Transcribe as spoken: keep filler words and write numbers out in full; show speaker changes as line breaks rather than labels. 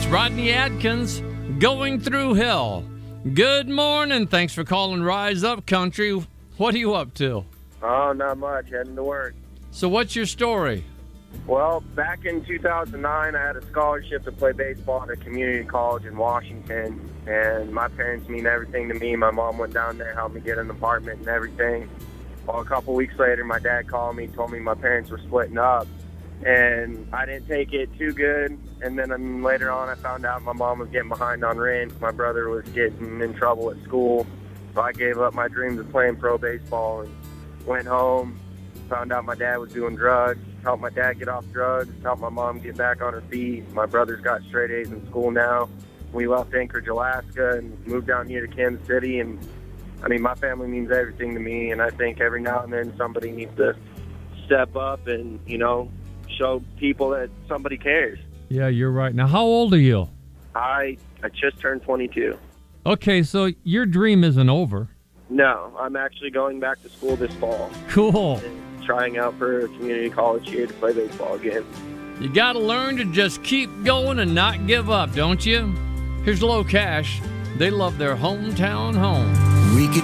It's Rodney Adkins, Going Through Hell. Good morning. Thanks for calling Rise Up Country. What are you up to?
Oh, not much. Heading to work.
So what's your story?
Well, back in two thousand nine, I had a scholarship to play baseball at a community college in Washington, and my parents mean everything to me. My mom went down there, helped me get an apartment and everything. Well, a couple weeks later, my dad called me, told me my parents were splitting up, and I didn't take it too good. And then um, later on, I found out my mom was getting behind on rent. My brother was getting in trouble at school, so I gave up my dreams of playing pro baseball and went home. Found out my dad was doing drugs, helped my dad get off drugs, helped my mom get back on her feet. My brother's got straight A's in school now. We left Anchorage, Alaska, and moved down here to Kansas City. And, I mean, my family means everything to me, and I think every now and then somebody needs to step up and, you know, show people that somebody cares.
Yeah, you're right. Now, how old are you?
I, I just turned twenty-two.
Okay, so your dream isn't over.
No, I'm actually going back to school this fall.
Cool.
And trying out for a community college here to play baseball again.
You got to learn to just keep going and not give up, don't you? Here's Low Cash. They love their hometown home.
We could